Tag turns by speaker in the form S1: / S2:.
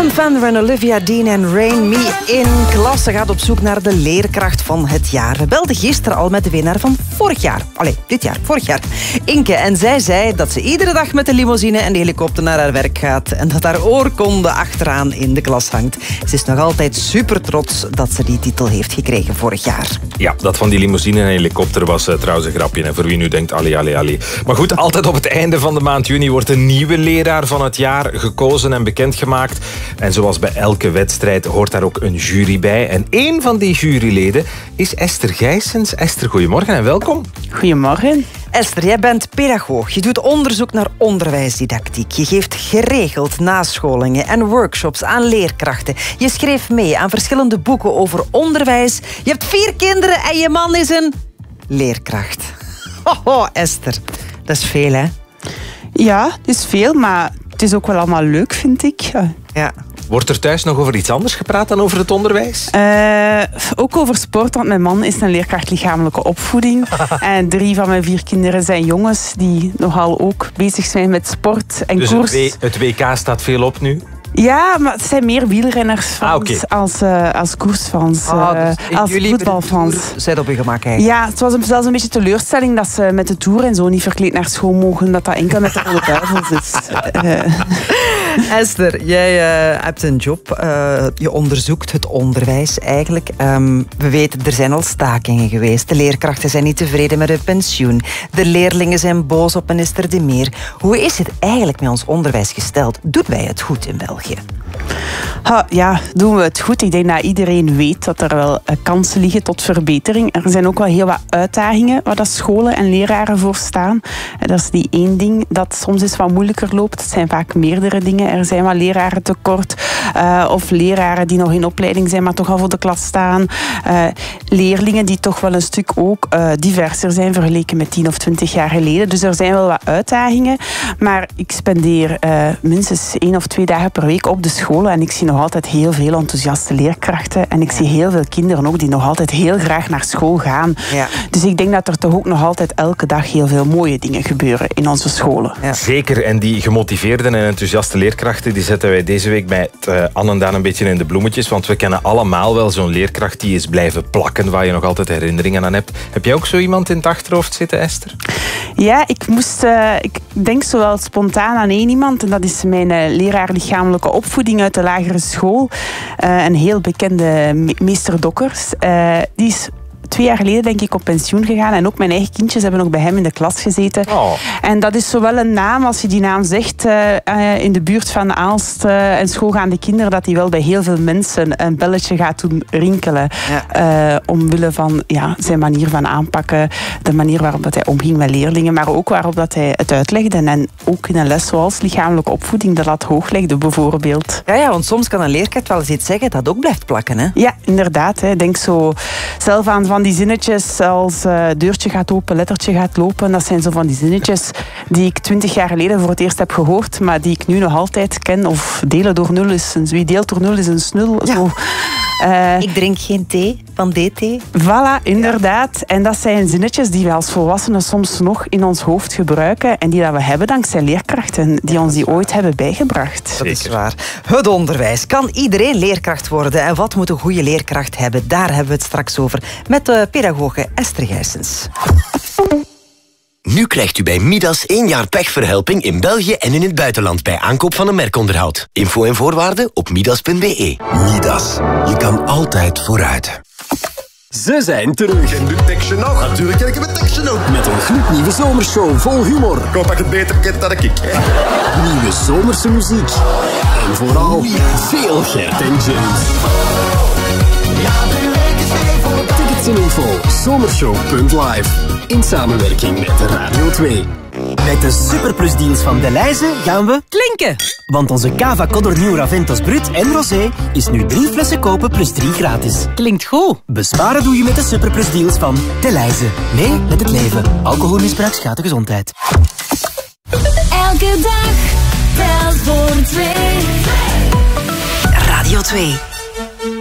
S1: Sam Fender en Olivia Dean en Rain Me In. Klasse gaat op zoek naar de leerkracht van het jaar. We belden gisteren al met de winnaar van vorig jaar. Vorig jaar. Inke. En zij zei dat ze iedere dag met de limousine en de helikopter naar haar werk gaat. En dat haar oorkonde achteraan in de klas hangt. Ze is nog altijd super trots dat ze die titel heeft gekregen vorig jaar.
S2: Ja, dat van die limousine en helikopter was trouwens een grapje. En voor wie nu denkt, allee. Maar goed, altijd op het einde van de maand juni wordt een nieuwe leraar van het jaar gekozen en bekendgemaakt. En zoals bij elke wedstrijd hoort daar ook een jury bij. En één van die juryleden is Esther Gijsens. Esther, goedemorgen en welkom.
S3: Goedemorgen.
S1: Esther, jij bent pedagoog. Je doet onderzoek naar onderwijsdidactiek. Je geeft geregeld nascholingen en workshops aan leerkrachten. Je schreef mee aan verschillende boeken over onderwijs. Je hebt 4 kinderen en je man is een leerkracht. Ho, Esther. Dat is veel, hè?
S3: Ja, het is veel, maar het is ook wel allemaal leuk, vind ik.
S1: Ja.
S2: Wordt er thuis nog over iets anders gepraat dan over het onderwijs?
S3: Ook over sport, want mijn man is een leerkracht lichamelijke opvoeding. En 3 van mijn 4 kinderen zijn jongens die nogal ook bezig zijn met sport en koers.
S2: Dus het WK staat veel op nu?
S3: Ja, maar het zijn meer wielrenners als koersfans,
S1: dus
S3: als voetbalfans.
S1: Zet op je gemak eigenlijk.
S3: Ja, het was zelfs een beetje teleurstelling dat ze met de Tour en zo niet verkleed naar school mogen, dat enkel met de Rode Duivels is.
S1: Esther, jij hebt een job. Je onderzoekt het onderwijs eigenlijk. We weten, er zijn al stakingen geweest. De leerkrachten zijn niet tevreden met hun pensioen. De leerlingen zijn boos op minister De Meer. Hoe is het eigenlijk met ons onderwijs gesteld? Doen wij het goed in België?
S3: Ja, doen we het goed. Ik denk dat iedereen weet dat er wel kansen liggen tot verbetering. Er zijn ook wel heel wat uitdagingen waar dat scholen en leraren voor staan. Dat is die één ding dat soms eens wat moeilijker loopt. Het zijn vaak meerdere dingen. Er zijn wat leraren tekort of leraren die nog in opleiding zijn, maar toch al voor de klas staan. Leerlingen die toch wel een stuk ook diverser zijn vergeleken met 10 of 20 jaar geleden. Dus er zijn wel wat uitdagingen. Maar ik spendeer minstens 1 of 2 dagen per week op de scholen en ik zie nog altijd heel veel enthousiaste leerkrachten en ik zie heel veel kinderen ook die nog altijd heel graag naar school gaan. Ja. Dus ik denk dat er toch ook nog altijd elke dag heel veel mooie dingen gebeuren in onze scholen.
S2: Ja. Zeker, en die gemotiveerde en enthousiaste leerkrachten die zetten wij deze week bij Anne en Daan een beetje in de bloemetjes, want we kennen allemaal wel zo'n leerkracht die is blijven plakken, waar je nog altijd herinneringen aan hebt. Heb jij ook zo iemand in het achterhoofd zitten, Esther?
S3: Ja, ik denk zowel spontaan aan één iemand en dat is mijn leraar lichamelijke opvoeding uit de lagere school. Een heel bekende meester Dokkers. Die is 2 jaar geleden denk ik op pensioen gegaan. En ook mijn eigen kindjes hebben nog bij hem in de klas gezeten. Oh. En dat is zowel een naam, als je die naam zegt, in de buurt van Aalst en schoolgaande kinderen, dat hij wel bij heel veel mensen een belletje gaat doen rinkelen. Ja. Omwille van zijn manier van aanpakken, de manier waarop dat hij omging met leerlingen, maar ook waarop dat hij het uitlegde. En ook in een les zoals lichamelijke opvoeding de lat hoog legde, bijvoorbeeld.
S1: Ja, want soms kan een leerkracht wel eens iets zeggen dat ook blijft plakken, hè?
S3: Ja, inderdaad. Denk zo zelf aan van die zinnetjes als deurtje gaat open, lettertje gaat lopen. Dat zijn zo van die zinnetjes die ik 20 jaar geleden voor het eerst heb gehoord, maar die ik nu nog altijd ken. Of delen door 0 is wie deelt door 0 is een snul. Ja. Zo.
S1: Ik drink geen thee van DT.
S3: Voilà, inderdaad. Ja. En dat zijn zinnetjes die we als volwassenen soms nog in ons hoofd gebruiken en die dat we hebben dankzij leerkrachten die ons die ooit hebben bijgebracht.
S1: Dat is waar. Het onderwijs. Kan iedereen leerkracht worden? En wat moet een goede leerkracht hebben? Daar hebben we het straks over met de pedagoge Esther Gijsens.
S4: Nu krijgt u bij Midas 1 jaar pechverhelping in België en in het buitenland bij aankoop van een merkonderhoud. Info en voorwaarden op midas.be.
S5: Midas. Je kan altijd vooruit.
S6: Ze zijn terug.
S5: En de tekstje nog? Natuurlijk ken ik mijn tekstje nog.
S6: Met een gloednieuwe zomershow vol humor.
S5: Ik hoop dat je het beter kent dan ik.
S6: Nieuwe zomerse muziek. En vooral veel Gert en James. Tickets en info zomershow.live. In samenwerking met Radio 2.
S7: Met de superplusdeals van Delhaize gaan we
S1: klinken.
S7: Want onze Cava Codor Nieuw Raventos Brut en Rosé is nu 3 flessen kopen plus 3 gratis.
S1: Klinkt goed.
S7: Besparen doe je met de superplusdeals van Delhaize. Nee, met het leven. Alcoholmisbruik schaadt de gezondheid.
S8: Elke dag telt voor 2.
S1: Radio 2.